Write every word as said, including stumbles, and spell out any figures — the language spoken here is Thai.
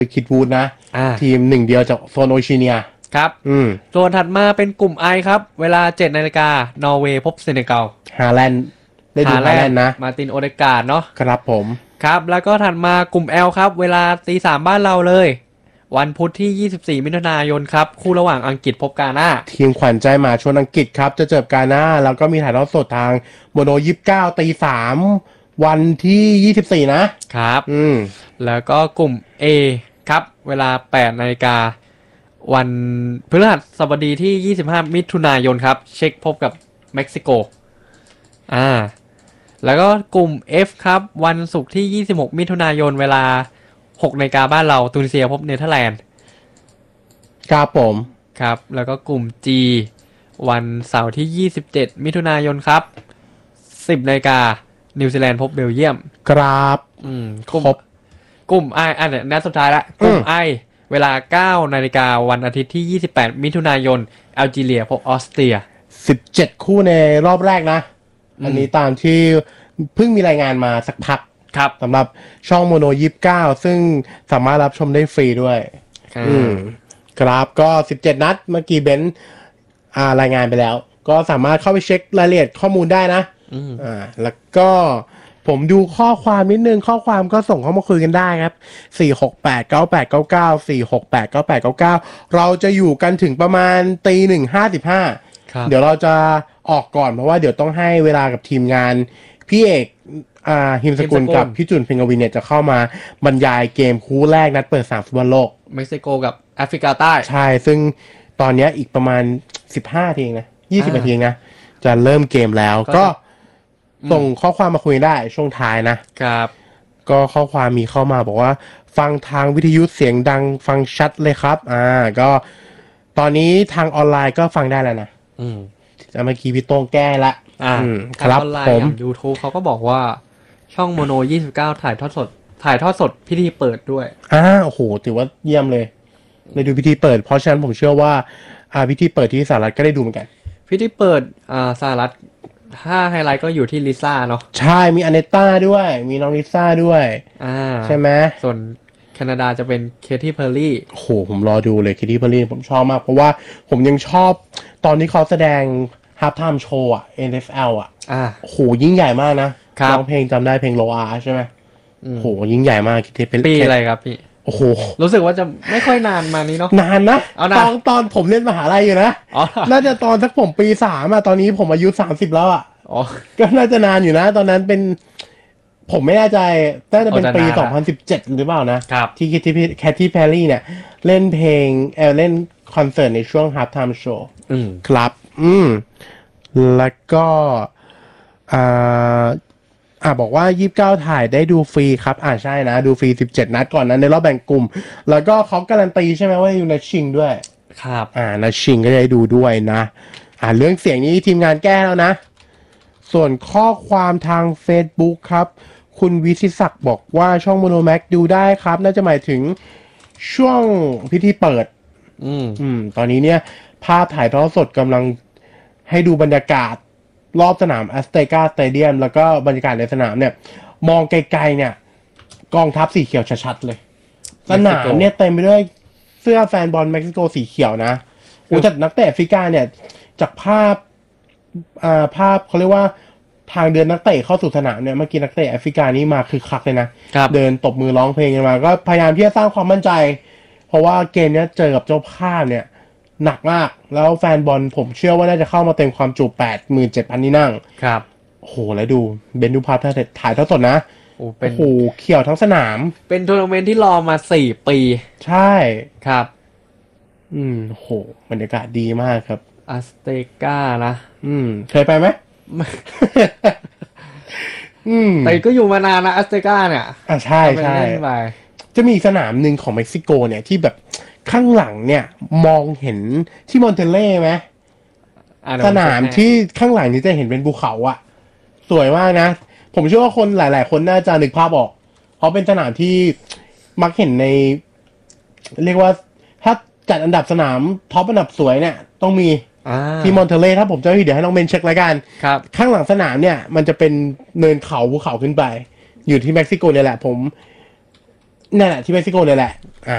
คิดวูดนะทีมหนึ่งเดียวจากโซนโอเชียเนียครับอืมส่วนถัดมาเป็นกลุ่ม I ครับเวลาเจ็ดนาฬิกานอร์เวย์พบเซเนกัลฮาแลนด์ได้ดูฮาแลนด์นะมาตินโอเดการ์ดเนาะครับผมครับแล้วก็ถัดมากลุ่ม L ครับเวลาตีสามบ้านเราเลยวันพุธที่ยี่สิบสี่มิถุนายนครับคู่ระหว่างอังกฤษพบกาน่าทีมขวัญใจหมาชนอังกฤษครับจะเจอกาน่าแล้วก็มีถ่ายทอดสดทางโมโนยี่สิบเก้าตีสามวันที่ยี่สิบสี่นะครับอืมแล้วก็กลุ่ม A ครับเวลาแปดนาฬิกาวันพฤหัสบดีที่ยี่สิบห้ามิถุนายนครับเช็กพบกับเม็กซิโกอ่าแล้วก็กลุ่ม F ครับวันศุกร์ที่ยี่สิบหกมิถุนายนเวลาหกนาฬิกาบ้านเราตุนิเซียพบเนเธอร์แลนด์ครับผมครับแล้วก็กลุ่ม G วันเสาร์ที่ยี่สิบเจ็ดมิถุนายนครับสิบนาฬิกานิวซีแลนด์พบเบลเยียมครับอืมครบกลุ่ม I อันนี้นัดสุดท้ายละกลุ่ม I เวลาเก้านาฬิกาวันอาทิตย์ที่ยี่สิบแปดมิถุนายนแอลจีเรียพบออสเตรียสิบเจ็ดคู่ในรอบแรกนะอันนี้ตามที่เพิ่งมีรายงานมาสักพักครับสำหรับช่องโมโนยี่สิบเก้าซึ่งสามารถรับชมได้ฟรีด้วยอืมครับก็สิบเจ็ดนัดเมื่อกี้เบนซ์อ่ารายงานไปแล้วก็สามารถเข้าไปเช็ครายละเอียดข้อมูลได้นะอ่าแล้วก็ผมดูข้อความนิดนึงข้อความก็ส่งเข้ามาคุยกันได้ครับสี่ หก แปด เก้า แปด เก้า เก้า สี่ หก แปด เก้า แปด เก้า เก้าเราจะอยู่กันถึงประมาณตีหนึ่งห้าสิบห้าเดี๋ยวเราจะออกก่อนเพราะว่าเดี๋ยวต้องให้เวลากับทีมงานพี่เอกอ่าฮิมสกุลกับพี่จุนเพงกวินเนี่ยจะเข้ามาบรรยายเกมคู่แรกนัดเปิดสนามฟุตบอลโลกเม็กซิโกกับแอฟริกาใต้ใช่ซึ่งตอนนี้อีกประมาณสิบห้านาทีนะยี่สิบนาทีนะจะเริ่มเกมแล้วก็ส่งข้อความมาคุยได้ช่วงท้ายนะครับก็ข้อความมีเข้ามาบอกว่าฟังทางวิทยุเสียงดังฟังชัดเลยครับอ่าก็ตอนนี้ทางออนไลน์ก็ฟังได้แล้วนะอืมเมื่อกี้พี่โต้งแก้ละอ่าครับผมยูทูบเขาก็บอกว่าช่องโมโนยี่สิบเก้าถ่ายทอดสดถ่ายทอดสดพิธีเปิดด้วยอ่าโอ้โหถือว่าเยี่ยมเลยได้ดูพิธีเปิดเพราะฉะนั้นผมเชื่อว่าอ่าพิธีเปิดที่สหรัฐก็ได้ดูเหมือนกันพิธีเปิดอ่าสหรัฐถ้าไฮไลท์ก็อยู่ที่ลิซ่าเนาะใช่มีอเนต้าด้วยมีน้องลิซ่าด้วยอ่าใช่ไหมส่วนแคนาดาจะเป็นเคที่เพอร์รี่โอ้โหผมรอดูเลยเคที่เพอร์รี่ผมชอบมากเพราะว่าผมยังชอบตอนที่เขาแสดงฮาล์ฟไทม์โชว์อ่ะ เอ็น เอฟ แอล อ่ะอ่าโอ้โหยิ่งใหญ่มากนะร้องเพลงจำได้เพลงโลอาใช่ไหมโอ้โหยิ่งใหญ่มากเคที่เพอร์รี่ปีอะไรครับพี่โอ้โหรู้สึกว่าจะไม่ค่อยนานมานี้เนาะนานนะตอนตอนผมเรียนมหาลัยอยู่นะน่าจะตอนสักผมปีสามอ่ะตอนนี้ผมอายุสามสิบแล้วอ่ะก็น่าจะนานอยู่นะตอนนั้นเป็นผมไม่แน่ใจน่าจะเป็นปีสองพันสิบเจ็ดหรือเปล่านะที่แคทตี้แคทตี้แพรรี่เนี่ยเล่นเพลงเออเล่นคอนเสิร์ตในช่วง half time show ครับอืมแล้วก็อ่าอ่าบอกว่ายี่สิบเก้าถ่ายได้ดูฟรีครับอ่าใช่นะดูฟรีสิบเจ็ดนัดก่อนนั้นในรอบแบ่งกลุ่มแล้วก็เขาการันตีใช่ไหมว่าอยู่ในชิงด้วยครับอ่าในชิงก็ได้ดูด้วยนะอ่าเรื่องเสียงนี้ทีมงานแก้แล้วนะส่วนข้อความทาง Facebook ครับคุณวิชิศักดิ์บอกว่าช่องโมโนแม็กดูได้ครับน่าจะหมายถึงช่วงพิธีเปิดอืมอืมตอนนี้เนี่ยภาพถ่ายทอดสดกำลังให้ดูบรรยากาศรอบสนามแอสเตกาสเตเดียมแล้วก็บรรยากาศในสนามเนี่ยมองไกลๆเนี่ยกองทัพสีเขียวชัดๆเลยสนามเนี่ยเต็มไปด้วยเสื้อแฟนบอลเม็กซิโกสีเขียวนะโอ้แต่นักเตะแอฟริกาเนี่ยจากภาพอ่าภาพเขาเรียกว่าทางเดินนักเตะเข้าสู่สนามเนี่ยเมื่อกี้นักเตะแอฟริกานี่มาคือคักเลยนะเดินตบมือร้องเพลงกันมาก็พยายามที่จะสร้างความมั่นใจเพราะว่าเกมนี้เจอกับเจ้าภาพเนี่ยหนักมากแล้วแฟนบอลผมเชื่อว่าน่าจะเข้ามาเต็มความจุ แปดหมื่นเจ็ดพัน ที่นั่งครับโอ้โหแล้วดูเบนดูภาพถ่ายทอดสดนะโอ้โหเขียวทั้งสนามเป็นทัวร์นาเมนต์ที่รอมาสี่ปีใช่ครับอืมโหบรรยากาศดีมากครับอัสเตกานะอืมเคยไปไหม อืมแต่ก็อยู่มานานนะอัสเตกาเนี่ยอ่ะใช่ใช่จะมีสนามหนึ่งของเม็กซิโกเนี่ยที่แบบข้างหลังเนี่ยมองเห็นที่มอนเทเล่ไหมสนามที่ข้างหลังนี้จะเห็นเป็นภูเขาอะสวยมากนะผมเชื่อว่าคนหลายๆคนน่าจะนึกภาพออกเพราะเป็นสนามที่มักเห็นในเรียกว่าถ้าจัดอันดับสนามท็อปอันดับสวยเนี่ยต้องมีที่มอนเทเล่ถ้าผมจะให้เดี๋ยวให้น้องเบนเช็ครายการข้างหลังสนามเนี่ยมันจะเป็นเนินเขาภูเขาขึ้นไปอยู่ที่เม็กซิโกเนี่ยแหละผมนั่นแหละที่เม็กซิโกเนี่ยแหละ